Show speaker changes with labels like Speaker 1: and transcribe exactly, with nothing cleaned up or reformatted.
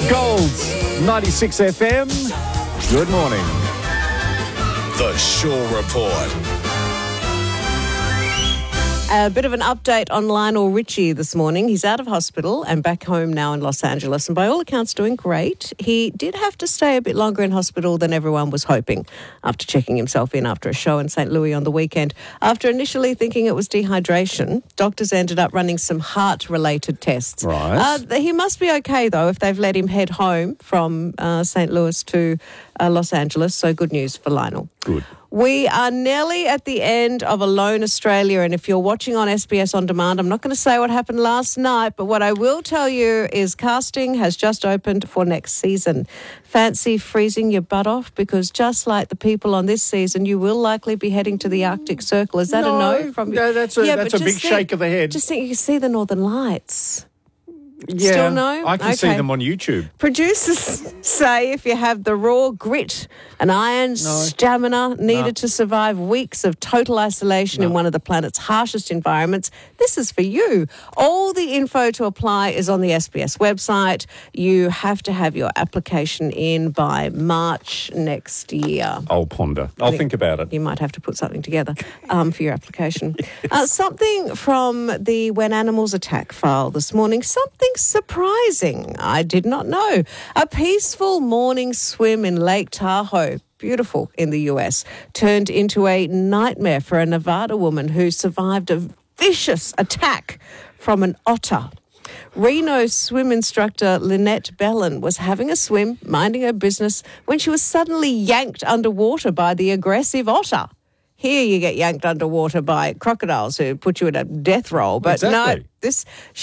Speaker 1: Gold's ninety-six F M. Good morning.
Speaker 2: The Shaw Report.
Speaker 3: A bit of an update on Lionel Richie this morning. He's out of hospital and back home now in Los Angeles, and by all accounts doing great. He did have to stay a bit longer in hospital than everyone was hoping after checking himself in after a show in Saint Louis on the weekend. After initially thinking it was dehydration, doctors ended up running some heart-related tests.
Speaker 1: Right.
Speaker 3: Uh, he must be okay, though, if they've let him head home from uh, Saint Louis to uh, Los Angeles, so good news for Lionel.
Speaker 1: Good.
Speaker 3: We are nearly at the end of Alone Australia, and if you're watching on S B S On Demand, I'm not going to say what happened last night, but what I will tell you is casting has just opened for next season. Fancy freezing your butt off? Because just like the people on this season, you will likely be heading to the Arctic Circle. Is that
Speaker 1: no,
Speaker 3: a no? From
Speaker 1: No, that's a,
Speaker 3: yeah,
Speaker 1: that's a big
Speaker 3: think,
Speaker 1: shake of the head.
Speaker 3: Just think you can see the Northern Lights.
Speaker 1: Yeah,
Speaker 3: Still no?
Speaker 1: I can
Speaker 3: Okay.
Speaker 1: see them on YouTube.
Speaker 3: Producers say if you have the raw grit and iron stamina needed
Speaker 1: No.
Speaker 3: to survive weeks of total isolation in one of the planet's harshest environments, this is for you. All the info to apply is on the S B S website. You have to have your application in by March next year.
Speaker 1: I'll ponder. I'll think, think about it.
Speaker 3: You might have to put something together um, for your application. Yes. Uh, something from the When Animals Attack file this morning, something surprising I did not know. A peaceful morning swim in Lake Tahoe, beautiful in the U S, turned into a nightmare for a Nevada woman who survived a vicious attack from an otter. Reno swim instructor Lynette Bellin was having a swim, minding her business, when she was suddenly yanked underwater by the aggressive otter. Here you get yanked underwater by crocodiles who put you in a death roll, but
Speaker 1: Exactly.
Speaker 3: no, this